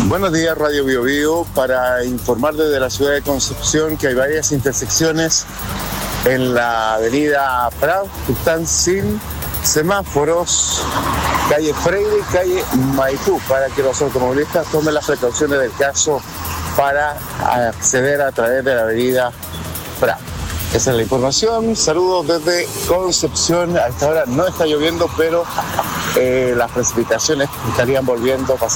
Buenos días, Radio Bio Bio, para informar desde la ciudad de Concepción que hay varias intersecciones en la avenida Prado que están sin semáforos, calle Freire y calle Maipú, para que los automovilistas tomen las precauciones del caso para acceder a través de la avenida Prado. Esa es la información. Saludos desde Concepción. A esta hora no está lloviendo, pero las precipitaciones estarían volviendo a pasar